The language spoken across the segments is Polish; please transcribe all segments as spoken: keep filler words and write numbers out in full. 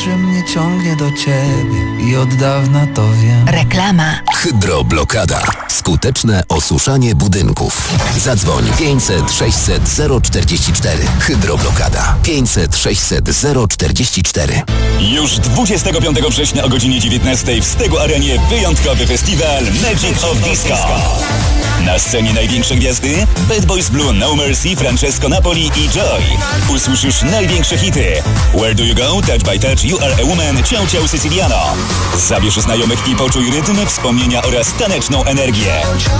że mnie ciągnie do ciebie i od dawna to wiem. Reklama. Hydroblokada. Skuteczne osuszanie budynków. Zadzwoń pięćset sześćset zero czterdzieści cztery. Hydroblokada. pięćset sześćset zero czterdzieści cztery. Już dwudziestego piątego września o godzinie dziewiętnastej w Stegu Arenie wyjątkowy festiwal Magic of Disco. Na scenie największe gwiazdy Bad Boys Blue, No Mercy, Francesco Napoli i Joy. Usłyszysz największe hity Where Do You Go, Touch by Touch, You Are a Woman, Ciao Ciao Siciliano. Zabierz znajomych i poczuj rytm, wspomnienia oraz taneczną energię.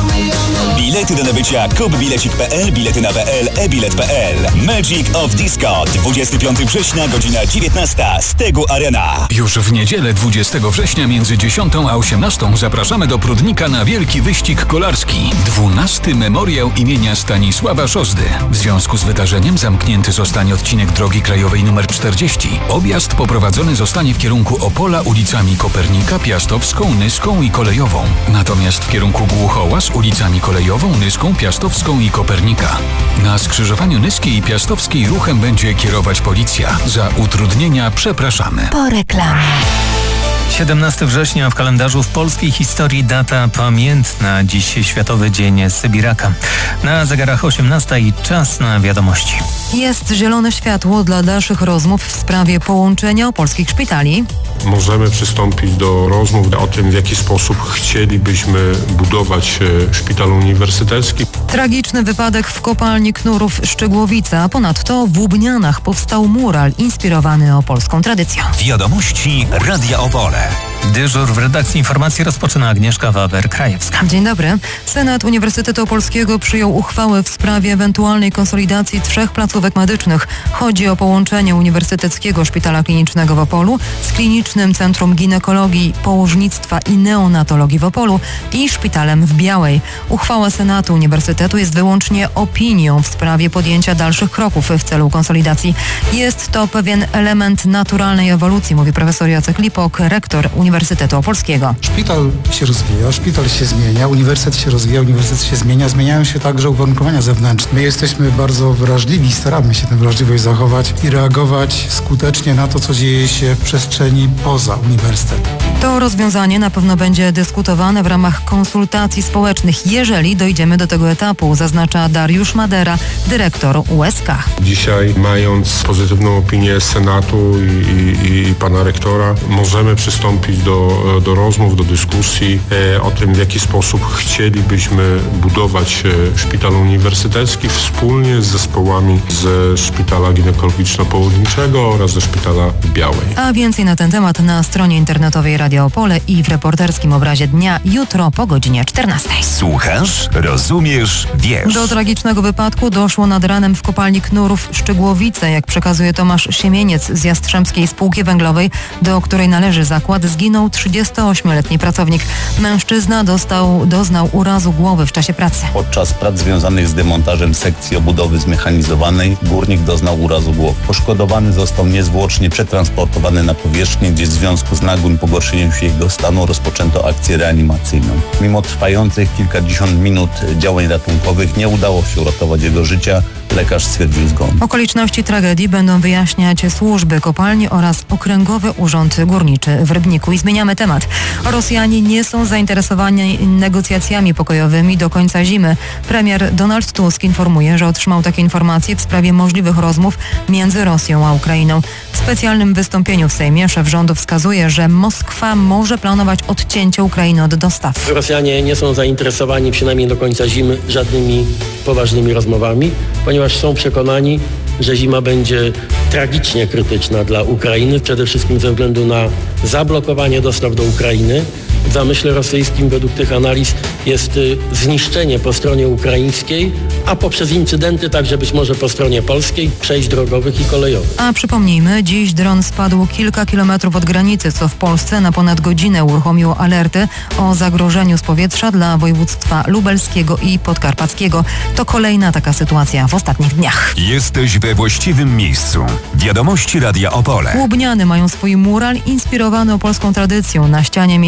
Bilety do nabycia kup bilecik kropka p l, bilety na p l, e-bilet kropka p l. Magic of Disco, dwudziestego piątego września, godzina dziewiętnasta, Stegu Arena. Już w niedzielę dwudziestego września między dziesiątą a osiemnastą zapraszamy do Prudnika na wielki wyścig kolarski. dwunasty memoriał imienia Stanisława Szozdy. W związku z wydarzeniem zamknięty zostanie odcinek drogi krajowej nr czterdzieści. Objazd poprowadzony zostanie w kierunku Opola ulicami Kopernika, Piastowską, Nyską i Kolejową. Natomiast w kierunku Głuchoła z ulicami Kolejową, Nyską, Piastowską i Kopernika. Na skrzyżowaniu Nyskiej i Piastowskiej ruchem będzie kierować policja. Za utrudnienia przepraszamy. Po reklamie. siedemnastego września w kalendarzu w polskiej historii data pamiętna. Dziś Światowy Dzień Sybiraka. Na zegarach osiemnasta i czas na wiadomości. Jest zielone światło dla dalszych rozmów w sprawie połączenia polskich szpitali. Możemy przystąpić do rozmów o tym, w jaki sposób chcielibyśmy budować szpital uniwersytecki. Tragiczny wypadek w kopalni Knurów Szczygłowica. Ponadto w Łubnianach powstał mural inspirowany opolską tradycją. Wiadomości Radia Opole. Dyżur w redakcji informacji rozpoczyna Agnieszka Wawer-Krajewska. Dzień dobry. Senat Uniwersytetu Opolskiego przyjął uchwałę w sprawie ewentualnej konsolidacji trzech placówek medycznych. Chodzi o połączenie Uniwersyteckiego Szpitala Klinicznego w Opolu z Klinicznym Centrum Ginekologii, Położnictwa i Neonatologii w Opolu i Szpitalem w Białej. Uchwała Senatu Uniwersytetu jest wyłącznie opinią w sprawie podjęcia dalszych kroków w celu konsolidacji. Jest to pewien element naturalnej ewolucji, mówi profesor Jacek Lipok, rektor Uniwersytetu Opolskiego. Szpital się rozwija, szpital się zmienia, uniwersytet się rozwija, uniwersytet się zmienia, zmieniają się także uwarunkowania zewnętrzne. My jesteśmy bardzo wrażliwi, staramy się tę wrażliwość zachować i reagować skutecznie na to, co dzieje się w przestrzeni poza uniwersytetem. To rozwiązanie na pewno będzie dyskutowane w ramach konsultacji społecznych, jeżeli dojdziemy do tego etapu, zaznacza Dariusz Madera, dyrektor U S K. Dzisiaj, mając pozytywną opinię Senatu i, i, i pana rektora, możemy przystąpić do, do rozmów, do dyskusji e, o tym, w jaki sposób chcielibyśmy budować e, szpital uniwersytecki wspólnie z zespołami ze Szpitala Ginekologiczno-Położniczego oraz ze Szpitala w Białej. A więcej na ten temat na stronie internetowej Radia Opole i w reporterskim obrazie dnia jutro po godzinie czternastej. Słuchasz, rozumiesz, wiesz. Do tragicznego wypadku doszło nad ranem w kopalni Knurów Szczygłowice. Jak przekazuje Tomasz Siemieniec z Jastrzębskiej Spółki Węglowej, do której należy zakład, zginął trzydziestoośmioletni pracownik. Mężczyzna dostał, doznał urazu głowy w czasie pracy. Podczas prac związanych z demontażem sekcji obudowy zmechanizowanej górnik doznał urazu głowy. Poszkodowany został niezwłocznie przetransportowany na powierzchnię, gdzie w związku z nagłym pogorszeniem się jego stanu rozpoczęto akcję reanimacyjną. Mimo trwających kilkadziesiąt minut działań ratunkowych nie udało się uratować jego życia. Lekarz stwierdził zgon. Okoliczności tragedii będą wyjaśniać służby kopalni oraz Okręgowy Urząd Górniczy w Rybniku. I zmieniamy temat. Rosjanie nie są zainteresowani negocjacjami pokojowymi do końca zimy. Premier Donald Tusk informuje, że otrzymał takie informacje w sprawie możliwych rozmów między Rosją a Ukrainą. W specjalnym wystąpieniu w Sejmie szef rządu wskazuje, że Moskwa może planować odcięcie Ukrainy od dostaw. Rosjanie nie są zainteresowani przynajmniej do końca zimy żadnymi poważnymi rozmowami, ponieważ są przekonani, że zima będzie tragicznie krytyczna dla Ukrainy, przede wszystkim ze względu na zablokowanie dostaw do Ukrainy. W zamyśle rosyjskim według tych analiz jest zniszczenie po stronie ukraińskiej, a poprzez incydenty także być może po stronie polskiej, przejść drogowych i kolejowych. A przypomnijmy, dziś dron spadł kilka kilometrów od granicy, co w Polsce na ponad godzinę uruchomiło alerty o zagrożeniu z powietrza dla województwa lubelskiego i podkarpackiego. To kolejna taka sytuacja w ostatnich dniach. Jesteś we właściwym miejscu. Wiadomości Radia Opole. Łubniany mają swój mural inspirowany opolską tradycją. Na ścianie miejscowego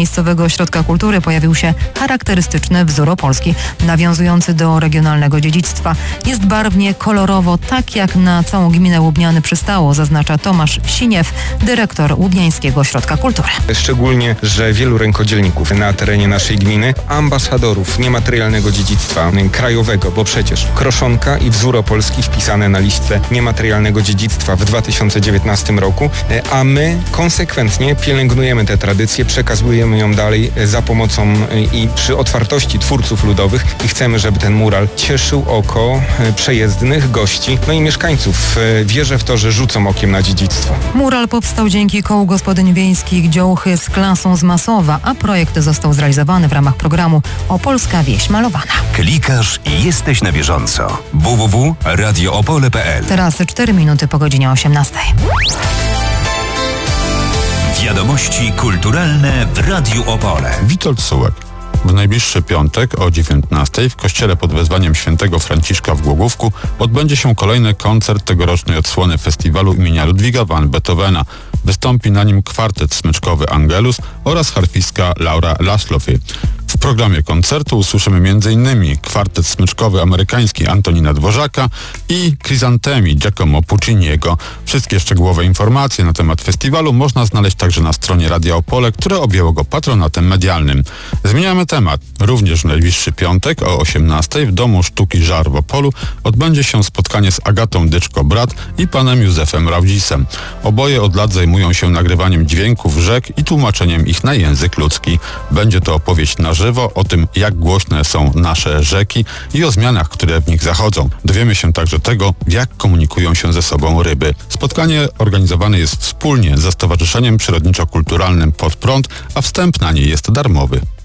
Ośrodka Kultury pojawił się charakterystyczny wzór opolski, nawiązujący do regionalnego dziedzictwa. Jest barwnie, kolorowo, tak jak na całą gminę Łubniany przystało, zaznacza Tomasz Siniew, dyrektor Łubniańskiego Ośrodka Kultury. Szczególnie, że wielu rękodzielników na terenie naszej gminy, ambasadorów niematerialnego dziedzictwa krajowego, bo przecież kroszonka i wzór opolski wpisane na listę niematerialnego dziedzictwa w dwa tysiące dziewiętnastym roku, a my konsekwentnie pielęgnujemy tę tradycję, przekazujemy ją dalej za pomocą i przy otwartości twórców ludowych i chcemy, żeby ten mural cieszył oko przejezdnych, gości, no i mieszkańców. Wierzę w to, że rzucą okiem na dziedzictwo. Mural powstał dzięki Kołu Gospodyń Wiejskich Działchy z klasą z Masowa, a projekt został zrealizowany w ramach programu Opolska Wieś Malowana. Klikasz i jesteś na bieżąco. w w w kropka radio opole kropka p l. Teraz cztery minuty po godzinie osiemnastej. Wiadomości kulturalne w Radiu Opole. Witold Sułek. W najbliższy piątek o dziewiętnastej w kościele pod wezwaniem świętego Franciszka w Głogówku odbędzie się kolejny koncert tegorocznej odsłony festiwalu imienia Ludwiga van Beethovena. Wystąpi na nim kwartet smyczkowy Angelus oraz harfistka Laura Laszlowy. W programie koncertu usłyszymy m in kwartet smyczkowy amerykański Antonina Dworzaka i Chryzantemi Giacomo Pucciniego. Wszystkie szczegółowe informacje na temat festiwalu można znaleźć także na stronie Radia Opole, które objęło go patronatem medialnym. Zmieniamy temat. Również w najbliższy piątek o osiemnastej w Domu Sztuki Żar w Opolu odbędzie się spotkanie z Agatą Dyczko-Brat i panem Józefem Raudzisem. Oboje od lat zajmują się nagrywaniem dźwięków rzek i tłumaczeniem ich na język ludzki. Będzie to opowieść na żywo o tym, jak głośne są nasze rzeki i o zmianach, które w nich zachodzą. Dowiemy się także tego, jak komunikują się ze sobą ryby. Spotkanie organizowane jest wspólnie ze Stowarzyszeniem Przyrodniczo-Kulturalnym Pod Prąd, a wstęp na nie jest darmowy.